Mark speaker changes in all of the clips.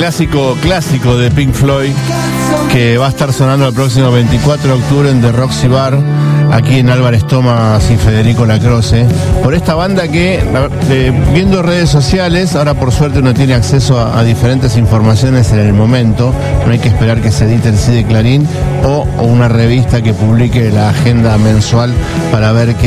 Speaker 1: clásico de Pink Floyd, que va a estar sonando el próximo 24 de octubre en The Roxy Bar, aquí en Álvarez Thomas y Federico Lacroze, por esta banda que, viendo redes sociales, ahora por suerte uno tiene acceso a diferentes informaciones en el momento, no hay que esperar que se edite el CD Clarín o una revista que publique la agenda mensual para ver a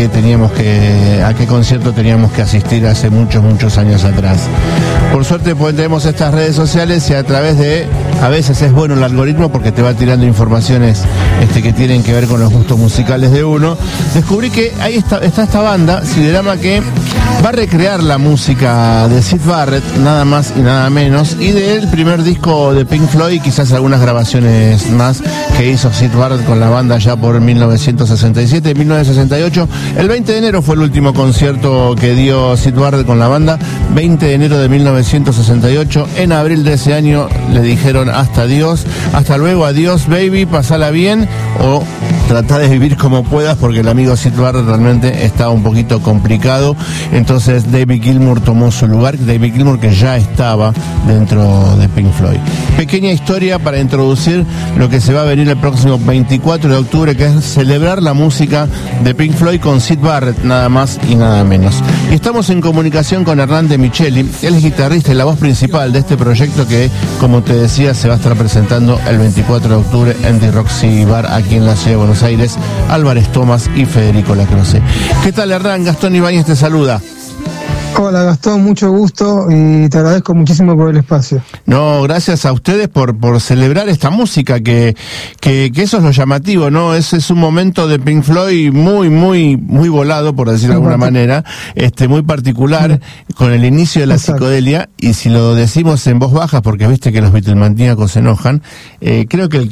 Speaker 1: qué concierto teníamos que asistir hace muchos años atrás. Por suerte tenemos estas redes sociales y a través a veces es bueno el algoritmo porque te va tirando informaciones que tienen que ver con los gustos musicales de uno. Descubrí que ahí está esta banda, Siderama, que va a recrear la música de Syd Barrett, nada más y nada menos, y del primer disco de Pink Floyd, quizás algunas grabaciones más que hizo Syd Barrett con la banda ya por 1967, 1968. El 20 de enero fue el último concierto que dio Syd Barrett con la banda, 20 de enero de 1968. En abril de ese año le dijeron hasta luego, adiós baby, pasala bien o trata de vivir como puedas, porque el amigo Syd Barrett realmente estaba un poquito complicado. Entonces David Gilmour tomó su lugar, David Gilmour que ya estaba dentro de Pink Floyd. Pequeña historia para introducir lo que se va a venir el próximo 24 de octubre, que es celebrar la música de Pink Floyd con Syd Barrett, nada más y nada menos. Y estamos en comunicación con Hernán De Micheli, él es guitarrista y la voz principal de este proyecto que, como te decía, se va a estar presentando el 24 de octubre en The Roxy Bar, aquí en la ciudad de Buenos Aires, Álvarez Thomas y Federico Lacroze. ¿Qué tal, Hernán? Gastón Ibáñez te saluda.
Speaker 2: Hola Gastón, mucho gusto y te agradezco muchísimo por el espacio.
Speaker 1: No, gracias a ustedes por celebrar esta música, que eso es lo llamativo, ¿no? Ese es un momento de Pink Floyd muy volado, por decirlo de alguna manera, muy particular, con el inicio de la psicodelia, y si lo decimos en voz baja, porque viste que los Beatlemaníacos se enojan, creo que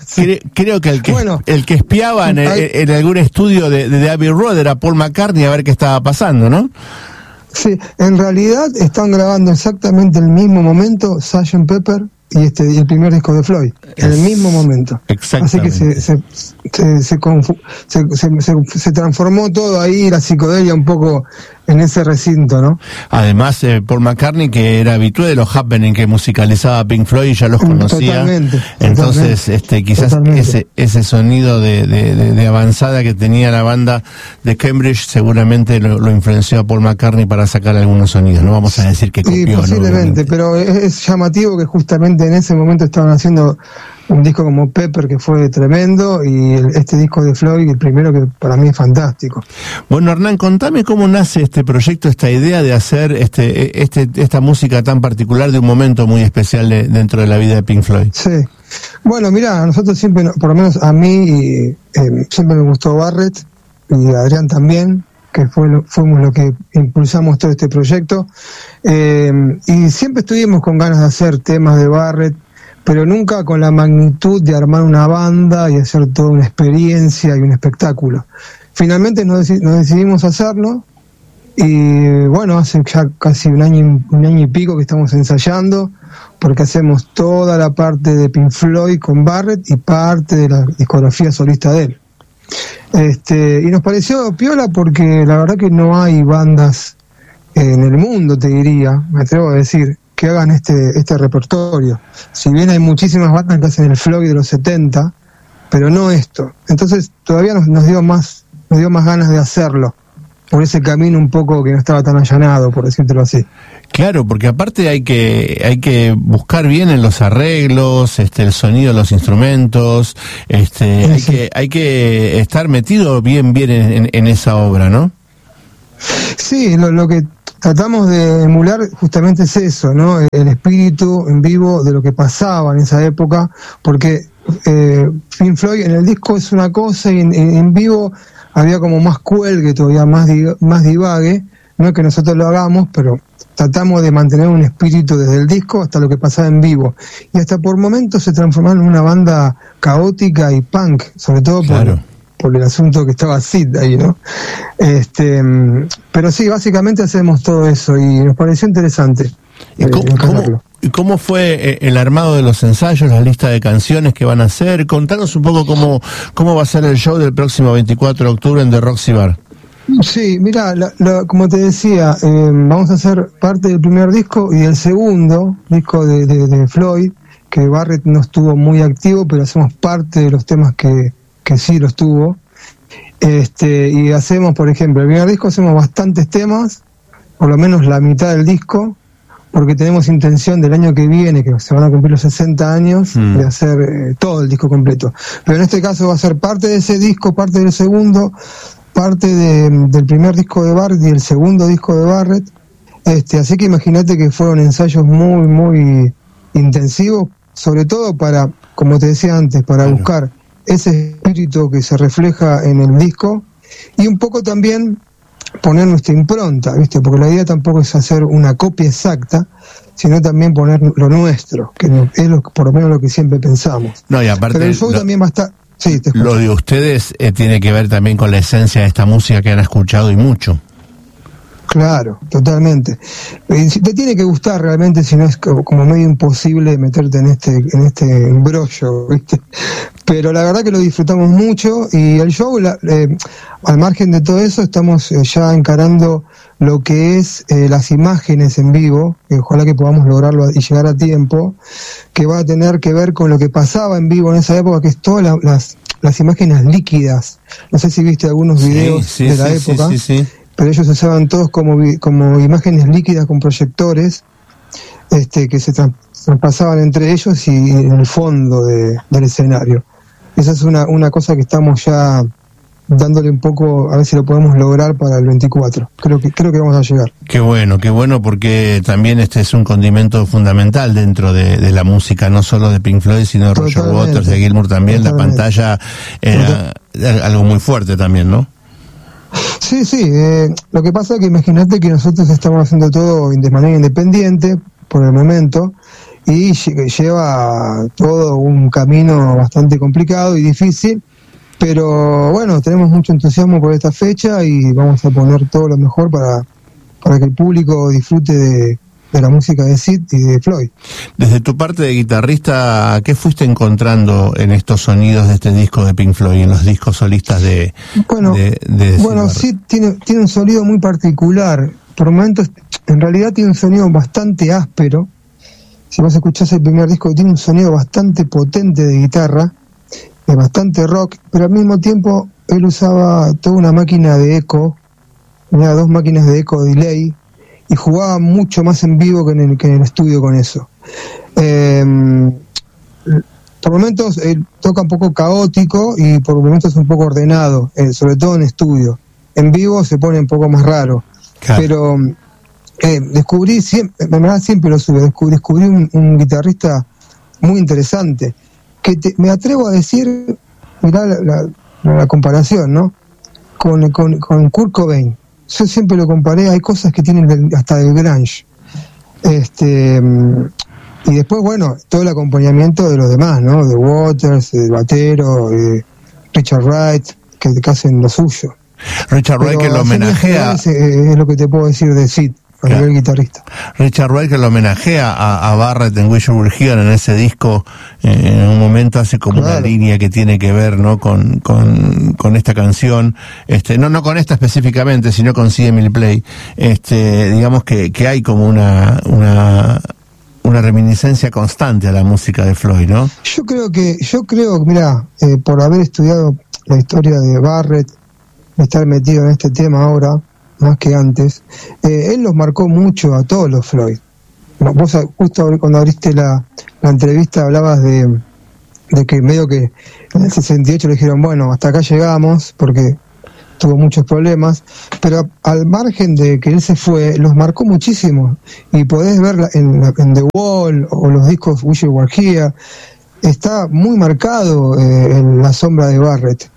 Speaker 1: el que espiaba en algún estudio de Abbey Road era Paul McCartney a ver qué estaba pasando, ¿no?
Speaker 2: Sí, en realidad están grabando exactamente el mismo momento Sgt. Pepper y el primer disco de Floyd, en el mismo momento.
Speaker 1: Exactamente.
Speaker 2: Así que se transformó todo ahí, la psicodelia un poco en ese recinto, ¿no?
Speaker 1: Además, Paul McCartney, que era habitué de los happening que musicalizaba Pink Floyd, ya los conocía. Entonces, quizás ese sonido de avanzada que tenía la banda de Cambridge seguramente lo influenció a Paul McCartney para sacar algunos sonidos. No vamos a decir que copió,
Speaker 2: sí, posiblemente, ¿no? Pero es llamativo que justamente en ese momento estaban haciendo un disco como Pepper, que fue tremendo, y este disco de Floyd, el primero, que para mí es fantástico.
Speaker 1: Bueno, Hernán, contame cómo nace este proyecto, esta idea de hacer esta música tan particular de un momento muy especial dentro de la vida de Pink Floyd.
Speaker 2: Sí. Bueno, mira, a nosotros siempre, por lo menos a mí, siempre me gustó Barrett, y a Adrián también, que fuimos los que impulsamos todo este proyecto, y siempre estuvimos con ganas de hacer temas de Barrett, pero nunca con la magnitud de armar una banda y hacer toda una experiencia y un espectáculo. Finalmente nos decidimos hacerlo, y bueno, hace ya casi un año y pico que estamos ensayando, porque hacemos toda la parte de Pink Floyd con Barrett y parte de la discografía solista de él. Y nos pareció piola porque la verdad que no hay bandas en el mundo, te diría, me atrevo a decir, que hagan este repertorio. Si bien hay muchísimas bandas que hacen el Floyd de los 70, pero no esto. Entonces todavía nos dio más ganas de hacerlo, por ese camino un poco que no estaba tan allanado, por decírtelo así.
Speaker 1: Claro, porque aparte hay que buscar bien en los arreglos, el sonido de los instrumentos, hay que estar metido bien en esa obra, ¿no?
Speaker 2: Sí, lo que tratamos de emular justamente es eso, ¿no? El espíritu en vivo de lo que pasaba en esa época, porque Pink Floyd en el disco es una cosa y en vivo había como más cuelgue, todavía más divague. No es que nosotros lo hagamos, pero tratamos de mantener un espíritu desde el disco hasta lo que pasaba en vivo. Y hasta por momentos se transformaron en una banda caótica y punk, sobre todo por el asunto que estaba Syd ahí, ¿no? Pero sí, básicamente hacemos todo eso y nos pareció interesante.
Speaker 1: ¿Y cómo fue el armado de los ensayos, la lista de canciones que van a hacer? Contanos un poco cómo va a ser el show del próximo 24 de octubre en The Roxy Bar.
Speaker 2: Sí, mira, como te decía, vamos a hacer parte del primer disco y del segundo disco de Floyd, que Barrett no estuvo muy activo, pero hacemos parte de los temas que sí los tuvo. Y hacemos, por ejemplo, el primer disco hacemos bastantes temas, por lo menos la mitad del disco, porque tenemos intención del año que viene, que se van a cumplir los 60 años, de hacer todo el disco completo. Pero en este caso va a ser parte de ese disco, parte del segundo, parte del primer disco de Barrett y el segundo disco de Barrett. Así que imagínate que fueron ensayos muy, muy intensivos, sobre todo para, como te decía antes, para buscar ese espíritu que se refleja en el disco y un poco también poner nuestra impronta, ¿viste? Porque la idea tampoco es hacer una copia exacta, sino también poner lo nuestro, que es por lo menos lo que siempre pensamos.
Speaker 1: No, y aparte
Speaker 2: pero el show también va a estar... Sí,
Speaker 1: lo de ustedes tiene que ver también con la esencia de esta música que han escuchado y mucho.
Speaker 2: Claro, totalmente. Te tiene que gustar realmente, si no es como medio imposible meterte en este embrollo, ¿viste? Pero la verdad que lo disfrutamos mucho y el show, al margen de todo eso, estamos ya encarando lo que es las imágenes en vivo, que ojalá que podamos lograrlo y llegar a tiempo, que va a tener que ver con lo que pasaba en vivo en esa época, que es todas las imágenes líquidas. No sé si viste algunos videos de la época. Sí. Pero ellos usaban todos como imágenes líquidas con proyectores que se traspasaban entre ellos y en el fondo del escenario. Esa es una cosa que estamos ya dándole un poco, a ver si lo podemos lograr para el 24. Creo que vamos a llegar. Qué
Speaker 1: bueno, porque también este es un condimento fundamental dentro de la música, no solo de Pink Floyd, sino de Roger Waters, de Gilmour también. Totalmente. La pantalla era algo muy fuerte también, ¿no?
Speaker 2: Sí, lo que pasa es que imagínate que nosotros estamos haciendo todo de manera independiente por el momento y lleva todo un camino bastante complicado y difícil, pero bueno, tenemos mucho entusiasmo por esta fecha y vamos a poner todo lo mejor para que el público disfrute de la música de Sid y de Floyd.
Speaker 1: Desde tu parte de guitarrista, ¿qué fuiste encontrando en estos sonidos de este disco de Pink Floyd, en los discos solistas de
Speaker 2: Sid tiene un sonido muy particular. Por momentos, en realidad tiene un sonido bastante áspero. Si vos escuchás el primer disco, tiene un sonido bastante potente de guitarra, bastante rock, pero al mismo tiempo él usaba toda una máquina de eco, tenía 2 máquinas de eco delay, y jugaba mucho más en vivo que en el estudio con eso. Por momentos toca un poco caótico y por momentos un poco ordenado, sobre todo en estudio. En vivo se pone un poco más raro. Claro. Pero descubrí, siempre lo sube, descubrí un guitarrista muy interesante, que me atrevo a decir, mirá la comparación, ¿no? Con Kurt Cobain. Yo siempre lo comparé, hay cosas que tienen hasta del grunge. Y después, bueno, todo el acompañamiento de los demás, ¿no? De Waters, de batero, de Richard Wright, que hacen lo suyo.
Speaker 1: Richard Wright, que lo homenajea.
Speaker 2: Es lo que te puedo decir de Sid, a nivel guitarrista.
Speaker 1: Richard Wright, que lo homenajea a Barrett en Wish You Were Here en ese disco, en un momento hace como una línea que tiene que ver, ¿no? con esta canción, no con esta específicamente, sino con See Emily Play. Digamos que hay como una reminiscencia constante a la música de Floyd, ¿no?
Speaker 2: Yo creo, mira, por haber estudiado la historia de Barrett, estar metido en este tema ahora, más que antes, él los marcó mucho a todos los Floyd. Vos justo cuando abriste la entrevista hablabas de que medio que en el 68 le dijeron, bueno, hasta acá llegamos, porque tuvo muchos problemas, pero al margen de que él se fue, los marcó muchísimo, y podés ver en The Wall o los discos Wish You Were Here, está muy marcado en la sombra de Barrett.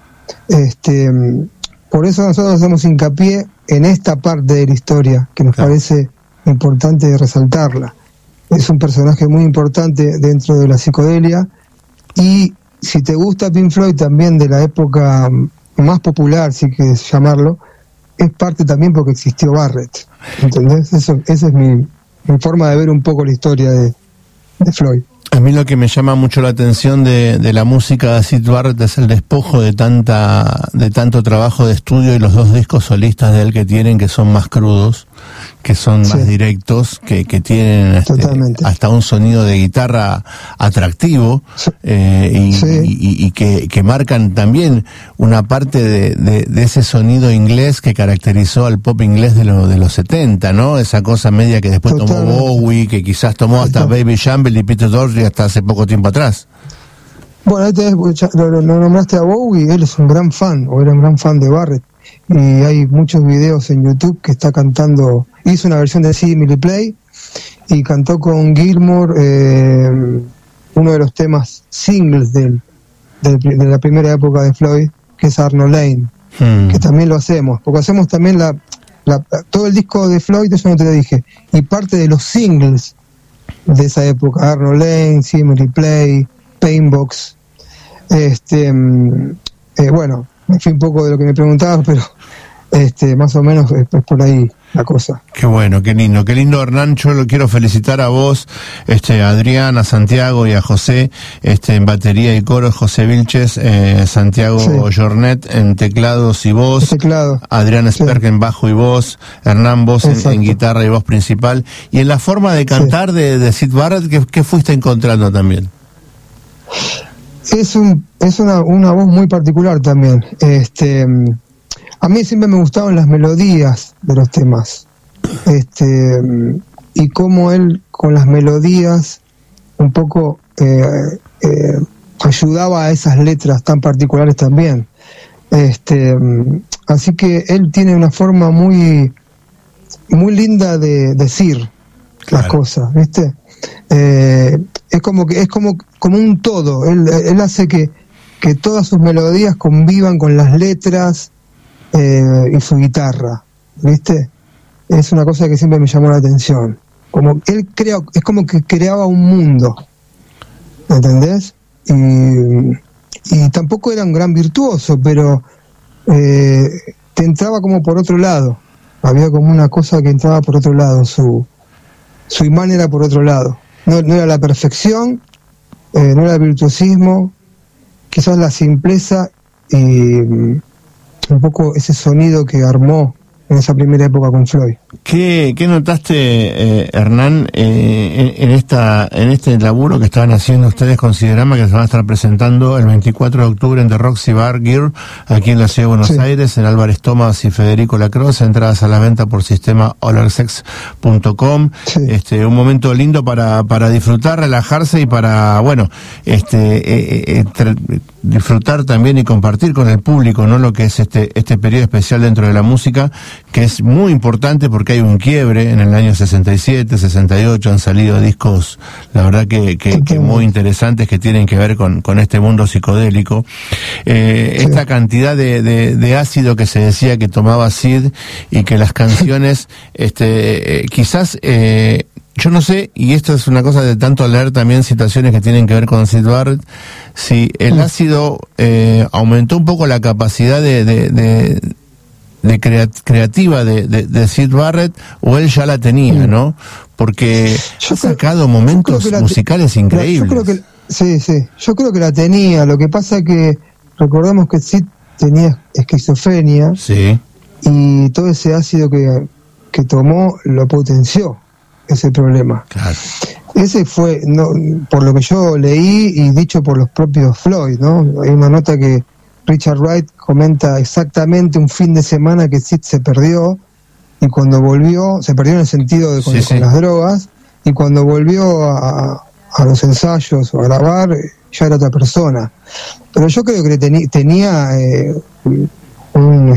Speaker 2: Por eso nosotros hacemos hincapié en esta parte de la historia, que nos parece importante resaltarla. Es un personaje muy importante dentro de la psicodelia, y si te gusta Pink Floyd también de la época más popular, si quieres llamarlo, es parte también porque existió Barrett, ¿entendés? Esa es mi forma de ver un poco la historia de Floyd.
Speaker 1: A mí lo que me llama mucho la atención de la música de Syd Barrett es el despojo de tanto trabajo de estudio, y los 2 discos solistas de él que tienen, que son más crudos, que son más directos, que tienen hasta un sonido de guitarra atractivo, y que marcan también una parte de ese sonido inglés que caracterizó al pop inglés de los 70, ¿no? Esa cosa media que después tomó Bowie, que quizás tomó hasta Baby Shamble y Peter Doherty hasta hace poco tiempo atrás.
Speaker 2: Bueno, lo nombraste a Bowie, él es un gran fan, o era un gran fan de Barrett, y hay muchos videos en YouTube que está cantando. Hizo una versión de Simile Play y cantó con Gilmour uno de los temas singles de la primera época de Floyd, que es Arno Lane, que también lo hacemos, porque hacemos también todo el disco de Floyd, eso no te lo dije, y parte de los singles de esa época, Arno Lane, Simile Play, Painbox. Bueno, me fui un poco de lo que me preguntabas, pero más o menos es por ahí la cosa.
Speaker 1: Qué bueno, qué lindo, Hernán. Yo lo quiero felicitar a vos, a Adrián, a Santiago y a José, en batería y coro, José Vilches, Santiago Jornet en teclados y voz, Adrián Sperk en bajo y voz, Hernán vos en guitarra y voz principal. Y en la forma de cantar de Syd Barrett, ¿qué fuiste encontrando también?
Speaker 2: Es una voz muy particular también. A mí siempre me gustaban las melodías de los temas, y cómo él con las melodías un poco ayudaba a esas letras tan particulares también. Así que él tiene una forma muy linda de decir las cosas, ¿viste? Es como un todo. Él hace que todas sus melodías convivan con las letras y su guitarra, ¿viste? Es una cosa que siempre me llamó la atención. Como él es como que creaba un mundo, ¿entendés? Y tampoco era un gran virtuoso, pero te entraba como por otro lado. Había como una cosa que entraba por otro lado, su imán era por otro lado. No era la perfección, no era el virtuosismo, quizás la simpleza y un poco ese sonido que armó en esa primera época con Floyd.
Speaker 1: ¿Qué notaste, Hernán, en este laburo que estaban haciendo ustedes con Siderama, que se van a estar presentando el 24 de octubre en The Roxy Bar Gear, aquí en la ciudad de Buenos Aires, en Álvarez Thomas y Federico Lacroze, entradas a la venta por sistema ollersex.com? Un momento lindo para disfrutar, relajarse y para, disfrutar también y compartir con el público, ¿no? Lo que es este periodo especial dentro de la música, que es muy importante porque hay un quiebre. En el año 67, 68 han salido discos, la verdad que muy interesantes, que tienen que ver con este mundo psicodélico. Esta cantidad de ácido que se decía que tomaba Syd, y que las canciones, quizás, yo no sé, y esto es una cosa de tanto leer también situaciones que tienen que ver con Syd Barrett, si el ácido aumentó un poco la capacidad creativa de Syd Barrett, o él ya la tenía, ¿no? Porque ha sacado momentos musicales increíbles.
Speaker 2: Yo creo que la tenía. Lo que pasa es que recordamos que Syd tenía esquizofrenia, y todo ese ácido que tomó lo potenció ese problema.
Speaker 1: Claro.
Speaker 2: Ese fue, por lo que yo leí y dicho por los propios Floyd, ¿no? Hay una nota que Richard Wright comenta exactamente un fin de semana que Syd se perdió, y cuando volvió, se perdió en el sentido de con las drogas, y cuando volvió a los ensayos o a grabar, ya era otra persona. Pero yo creo que tenía un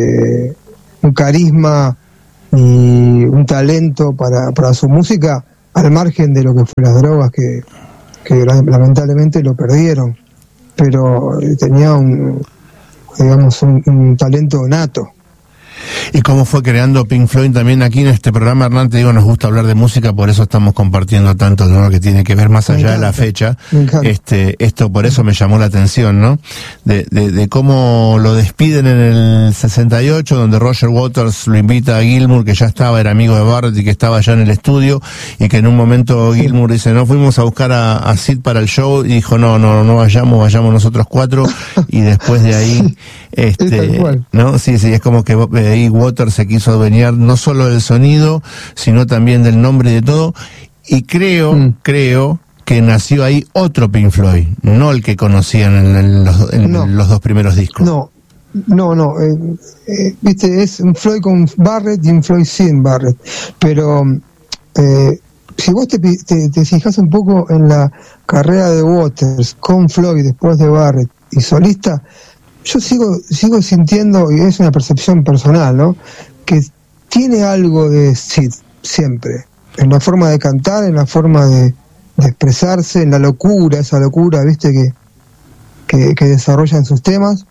Speaker 2: carisma y un talento para su música, al margen de lo que fue las drogas, que lamentablemente lo perdieron, pero tenía un talento nato.
Speaker 1: ¿Y cómo fue creando Pink Floyd también aquí en este programa, Hernán? Te digo, nos gusta hablar de música, por eso estamos compartiendo tanto, ¿no? Que tiene que ver más allá de la fecha. Esto por eso me llamó la atención, ¿no? De cómo lo despiden en el 68, donde Roger Waters lo invita a Gilmour, que ya era amigo de Barrett y que estaba ya en el estudio, y que en un momento Gilmour dice, no, fuimos a buscar a Sid para el show, y dijo, no vayamos nosotros 4, y después de ahí, ¿no? Sí, es como que ahí Waters se quiso adueñar no solo del sonido, sino también del nombre y de todo, y creo que nació ahí otro Pink Floyd, no el que conocían en los dos primeros discos.
Speaker 2: No, viste, es un Floyd con Barrett y un Floyd sin Barrett, pero si vos te fijas un poco en la carrera de Waters con Floyd después de Barrett y solista, yo sigo sintiendo, y es una percepción personal, ¿no?, que tiene algo de Sid siempre, en la forma de cantar, en la forma de expresarse, en la locura, esa locura, viste, que desarrolla en sus temas.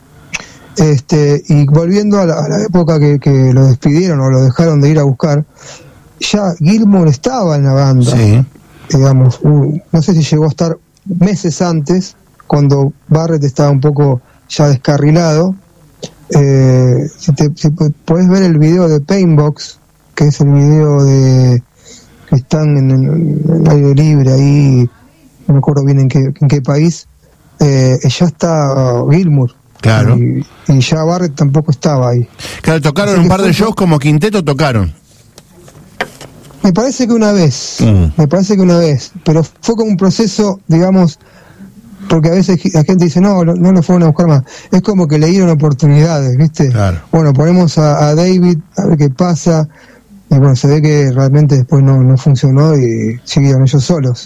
Speaker 2: Y volviendo a la época que lo despidieron o lo dejaron de ir a buscar, ya Gilmour estaba en la banda, digamos, no sé si llegó a estar meses antes, cuando Barrett estaba un poco ya descarrilado. Si podés ver el video de Paintbox, que es el video que están en el aire libre ahí, no me acuerdo bien en qué país, ya está Gilmour.
Speaker 1: Claro.
Speaker 2: Y ya Barrett tampoco estaba ahí.
Speaker 1: Claro, tocaron un par de shows como quinteto, tocaron.
Speaker 2: Me parece que una vez, pero fue como un proceso, digamos, porque a veces la gente dice, no lo fueron a buscar más. Es como que le dieron oportunidades, ¿viste? Claro. Bueno, ponemos a David, a ver qué pasa, y bueno, se ve que realmente después no funcionó y siguieron ellos solos.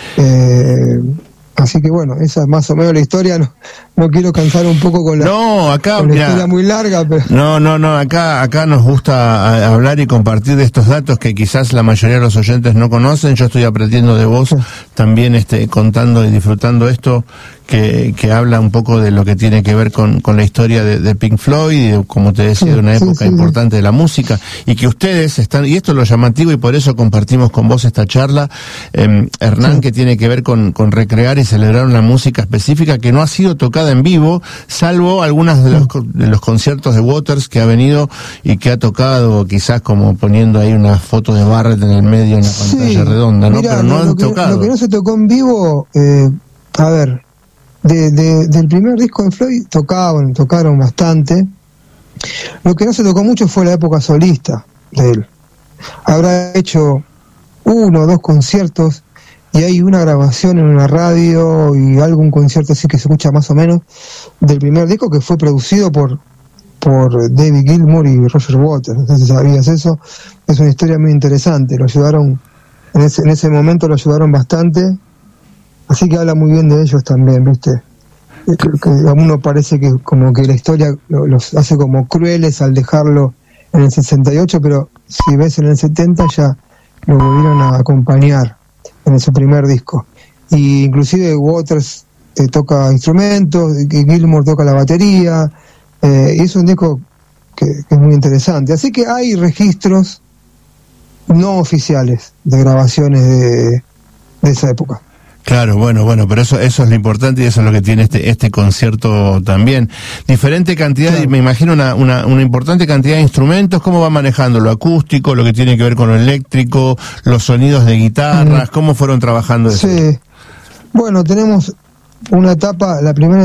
Speaker 2: Así que bueno, esa es más o menos la historia. No quiero cansar un poco con la historia muy larga, pero...
Speaker 1: No, acá nos gusta hablar y compartir de estos datos que quizás la mayoría de los oyentes no conocen. Yo estoy aprendiendo de vos también, contando y disfrutando esto que habla un poco de lo que tiene que ver con la historia de Pink Floyd, y, como te decía, de una época importante de la música, y que ustedes están, y esto es lo llamativo, y por eso compartimos con vos esta charla, Hernán, que tiene que ver con recrear y celebrar una música específica que no ha sido tocada en vivo, salvo algunas de los conciertos de Waters que ha venido y que ha tocado, quizás como poniendo ahí una foto de Barrett en el medio en la pantalla redonda, ¿no?
Speaker 2: Mirá,
Speaker 1: pero no han tocado.
Speaker 2: Lo que no se tocó en vivo, a ver, del primer disco de Floyd tocaron bastante. Lo que no se tocó mucho fue la época solista de él. Habrá hecho 1 o 2 conciertos, y hay una grabación en una radio y algún concierto así que se escucha más o menos del primer disco, que fue producido por David Gilmour y Roger Waters. No sé si sabías eso. Es una historia muy interesante. Lo ayudaron en ese momento, lo ayudaron bastante. Así que habla muy bien de ellos también, ¿viste? Que a uno parece que como que la historia los hace como crueles al dejarlo en el 68, pero si ves en el 70 ya lo volvieron a acompañar en su primer disco. Y inclusive Waters toca instrumentos, Gilmour toca la batería, y es un disco que es muy interesante. Así que hay registros no oficiales de grabaciones de esa época.
Speaker 1: Claro, bueno, pero eso es lo importante, y eso es lo que tiene este concierto también. Diferente cantidad, me imagino una importante cantidad de instrumentos. ¿Cómo va manejando lo acústico, lo que tiene que ver con lo eléctrico, los sonidos de guitarras? ¿Cómo fueron trabajando eso?
Speaker 2: Sí, bueno, tenemos una etapa, la primera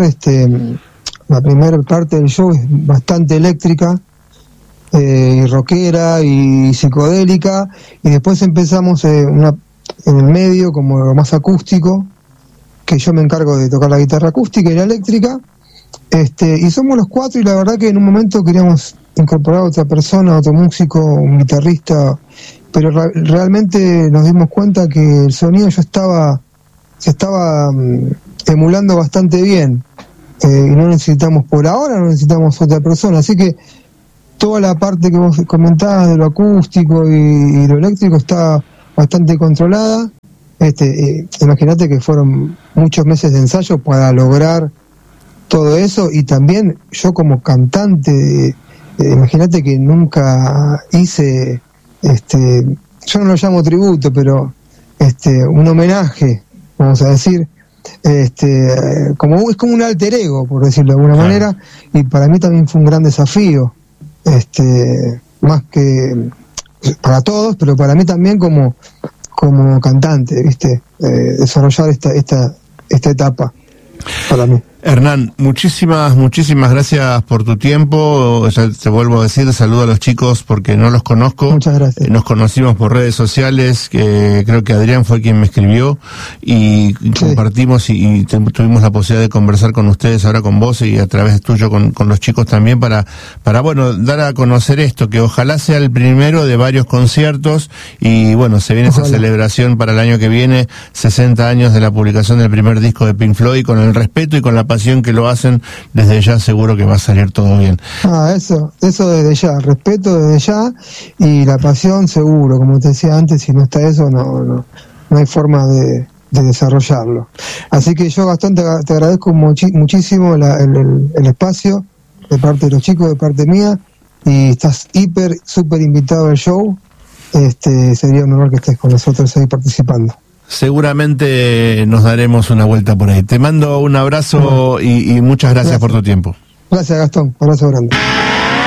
Speaker 2: parte del show es bastante eléctrica, y rockera y psicodélica, y después empezamos en el medio como lo más acústico, que yo me encargo de tocar la guitarra acústica y la eléctrica, y somos los 4, y la verdad que en un momento queríamos incorporar a otra persona, otro músico, un guitarrista, pero realmente nos dimos cuenta que el sonido ya se estaba emulando bastante bien, y no necesitamos otra persona. Así que toda la parte que vos comentabas de lo acústico y lo eléctrico está bastante controlada. Imagínate que fueron muchos meses de ensayo para lograr todo eso, y también yo como cantante imagínate que nunca hice, yo no lo llamo tributo, pero un homenaje, vamos a decir, es como un alter ego, por decirlo de alguna manera, y para mí también fue un gran desafío, más que para todos, pero para mí también como cantante, ¿viste? Desarrollar esta etapa para mí.
Speaker 1: Hernán, muchísimas gracias por tu tiempo. Ya te vuelvo a decir, saludo a los chicos porque no los conozco.
Speaker 2: Muchas gracias.
Speaker 1: Nos conocimos por redes sociales, que creo que Adrián fue quien me escribió y compartimos y tuvimos la posibilidad de conversar con ustedes, ahora con vos y a través tuyo con los chicos también para bueno, dar a conocer esto, que ojalá sea el primero de varios conciertos y bueno, se viene esa celebración para el año que viene, 60 años de la publicación del primer disco de Pink Floyd, con el respeto y con la pasión que lo hacen, desde ya seguro que va a salir todo bien.
Speaker 2: Eso desde ya, respeto desde ya y la pasión seguro, como te decía antes, si no está eso no hay forma de desarrollarlo. Así que yo, Gastón, te agradezco muchísimo el espacio de parte de los chicos, de parte mía, y estás súper invitado al show. Sería un honor que estés con nosotros ahí participando.
Speaker 1: Seguramente nos daremos una vuelta por ahí. Te mando un abrazo y muchas gracias por tu tiempo.
Speaker 2: Gracias, Gastón. Un abrazo grande.